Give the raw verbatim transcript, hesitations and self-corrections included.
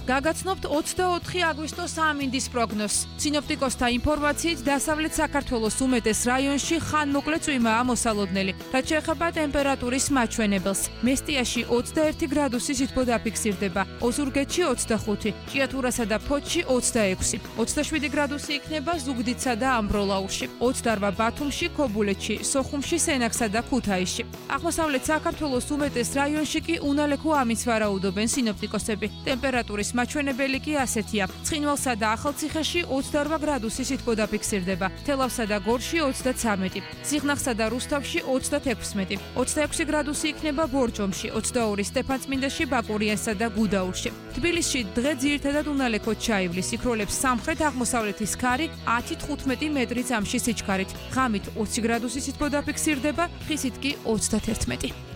გაგაცნობთ ოცდაოთხი აგვისტოს ამინდის პროგნოზს. სინოპტიკოსთა ინფორმაციით, დასავლეთ საქართველოს უმეტეს რაიონში ხანმოკლე წვიმაა მოსალოდნელი, რაც შეეხება ტემპერატურის მაჩვენებელს. მესტიაში ოცდაერთი გრადუსი სითბო დაფიქსირდება, ოზურგეთში ოცდახუთი, ჭიათურასა და ფოთში ოცდაექვსი, ოცდაშვიდი გრადუსი იქნება ზუგდიდსა და ამბროლაურში, ოცდაორვა ბათუმში, ქობულეთში, სოხუმში, სენაკსა და ქუთაისში. აღმოსავლეთ საქართველოს უმეტეს რაიონში კი უნალექო ამინდს ვარაუდობენ სინოპტიკოსები. ტემპერატურის მაჩვენებელი კი ასეთია: ცხინვალსა და ახალციხეში ოცდაორვა გრადუსი სითბო დაფიქსირდება, თელავსა და გორში ოცდაცამეტი, სიღნაღსა და რუსთავში ოცდათექვსმეტი, ოცდაექვსი გრადუსი იქნება ბორჯომში, ოცდაორი სტეფანწმინდაში, ბაკურიანსა და გუდაურში. თბილისში დღე ძირითადად უნალექოდ ჩაივლის, იქროლებს სამხრეთ-აღმოსავლეთის ქარი ათი თხუთმეტი მეტრი წამში სიჩქარით, ღამით ოცი გრადუსი სითბო დაფიქსირდება, ხისით კი ოცდათერთმეტი.